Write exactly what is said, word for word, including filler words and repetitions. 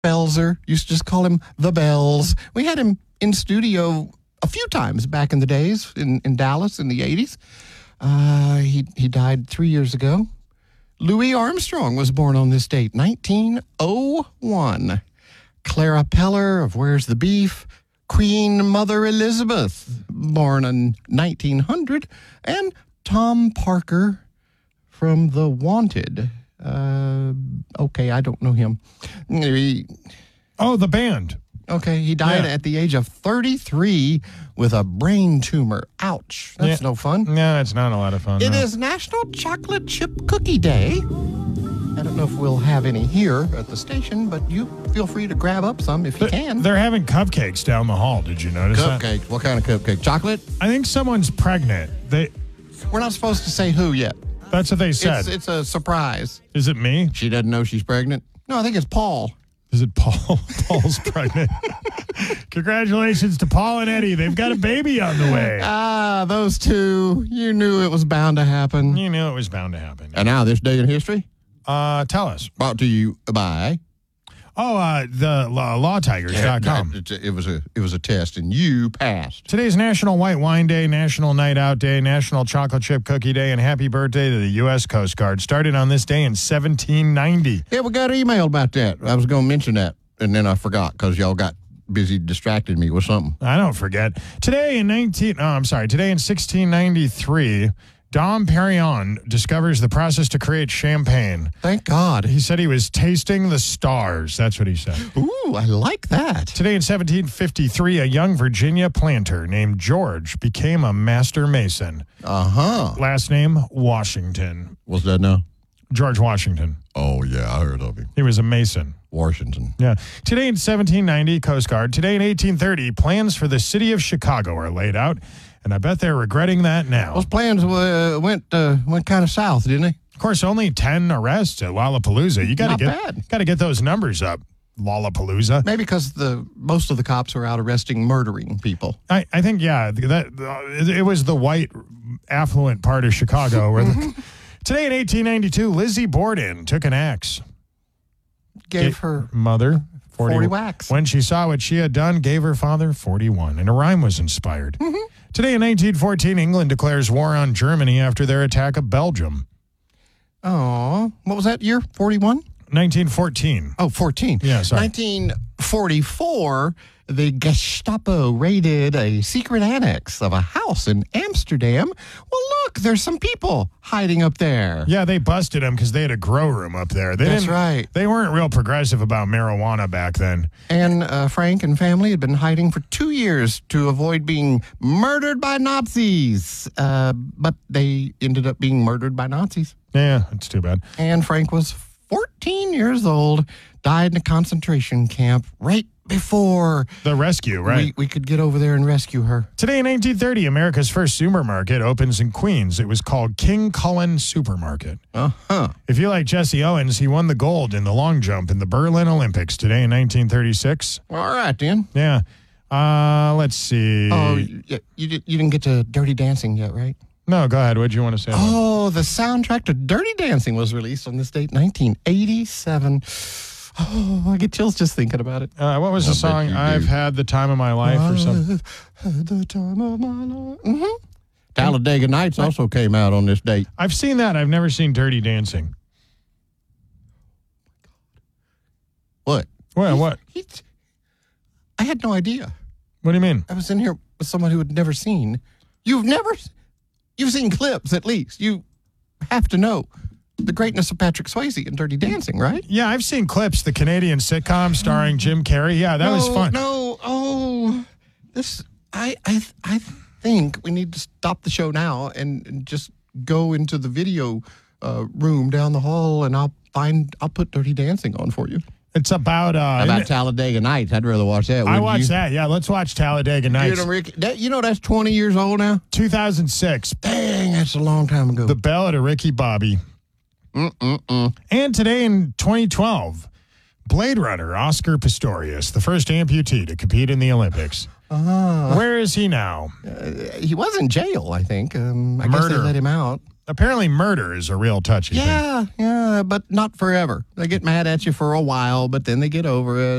Belzer. Used to just call him the Bells. We had him in studio a few times back in the days in, in Dallas in the eighties. Uh, he, he died three years ago. Louis Armstrong was born on this date, nineteen oh one. Clara Peller of Where's the Beef? Queen Mother Elizabeth, born in nineteen hundred. And Tom Parker from The Wanted. Uh, okay, I don't know him. He, oh, the band. Okay, he died Yeah. at the age of thirty-three with a brain tumor. Ouch. That's Yeah. no fun. No, it's not a lot of fun. It no. is National Chocolate Chip Cookie Day. I don't know if we'll have any here at the station, but you feel free to grab up some if you They're- can. They're having cupcakes down the hall. Did you notice that? Cupcake. What kind of cupcake? Chocolate? I think someone's pregnant. They. We're not supposed to say who yet. That's what they said. It's, it's a surprise. Is it me? She doesn't know she's pregnant. No, I think it's Paul. Is it Paul? Paul's pregnant. Congratulations to Paul and Eddie. They've got a baby on the way. Ah, those two. You knew it was bound to happen. You knew it was bound to happen. And now this day in history, Uh, tell us. brought to you by Oh, uh, the law, law tigers dot com. It, it was a it was a test, and you passed. Today's National White Wine Day, National Night Out Day, National Chocolate Chip Cookie Day, and happy birthday to the U S Coast Guard. Started on this day in seventeen ninety. Yeah, we got an email about that. I was going to mention that, and then I forgot because y'all got busy distracted me with something. I don't forget. Today in nineteen. Oh, I'm sorry. Today in sixteen ninety-three, Dom Perignon discovers the process to create champagne. Thank God. He said he was tasting the stars. That's what he said. Ooh, I like that. Today in seventeen fifty-three, a young Virginia planter named George became a master mason. Uh huh. Last name, Washington. What's that now? George Washington. Oh yeah, I heard of him. He was a mason. Washington. Yeah. Today in seventeen ninety, Coast Guard. Today in eighteen thirty, plans for the city of Chicago are laid out, and I bet they're regretting that now. Those plans uh, went uh, went kind of south, didn't they? Of course, only ten arrests at Lollapalooza. You got to Not get bad. got to get those numbers up. Lollapalooza. Maybe because the most of the cops are out arresting murdering people. I, I think yeah that uh, it was the white affluent part of Chicago where the, today in eighteen ninety-two, Lizzie Borden took an axe. Gave Ga- her mother forty, forty whacks. When she saw what she had done, gave her father forty-one, and a rhyme was inspired. Mm-hmm. Today in nineteen fourteen, England declares war on Germany after their attack of Belgium. Oh, what was that year? forty-one? nineteen fourteen. Oh, fourteen. Yeah, sorry. nineteen forty-four, the Gestapo raided a secret annex of a house in Amsterdam. Well, look, there's some people hiding up there. Yeah, they busted them because they had a grow room up there. They That's didn't- right. They weren't real progressive about marijuana back then. And uh, Frank and family had been hiding for two years to avoid being murdered by Nazis. Uh, but they ended up being murdered by Nazis. Yeah, it's too bad. And Frank was fourteen years old, died in a concentration camp right before The rescue, right? we, we could get over there and rescue her. Today in nineteen thirty, America's first supermarket opens in Queens. It was called King Cullen Supermarket. Uh-huh. If you like Jesse Owens, he won the gold in the long jump in the Berlin Olympics today in nineteen thirty-six. All right, then. Yeah. Uh, let's see. Oh, you, you, did, you didn't get to Dirty Dancing yet, right? No, go ahead. What do you want to say? Oh, the soundtrack to Dirty Dancing was released on this date, nineteen eighty-seven. Oh, I get chills just thinking about it. Uh, what was the I bet song? you do. I've had the time of my life or something. Had the time of my life. Mm-hmm. Talladega Nights also came out on this date. I've seen that. I've never seen Dirty Dancing. What? Well, what? He, I had no idea. What do you mean? I was in here with someone who had never seen. You've never, you've seen clips at least. You have to know the greatness of Patrick Swayze in Dirty Dancing, right? Yeah, I've seen clips. The Canadian sitcom starring Jim Carrey. Yeah, that no, was fun. No, oh, this, I, I, I think we need to stop the show now and, and just go into the video uh, room down the hall, and I'll find, I'll put Dirty Dancing on for you. It's about. Uh, How about Talladega Nights? I'd rather watch that. I wouldn't watched you? that. Yeah, let's watch Talladega You Nights. know, Rick, that, you know that's twenty years old now? two thousand six. Dang, that's a long time ago. The Ballad of Ricky Bobby. Mm-mm-mm. And today in twenty twelve, Blade Runner Oscar Pistorius, the first amputee to compete in the Olympics. Ah. Where is he now? Uh, he was in jail, I think. Um, I guess they Murder. let him out. Apparently murder is a real touchy thing. Yeah, yeah, but not forever. They get mad at you for a while, but then they get over it.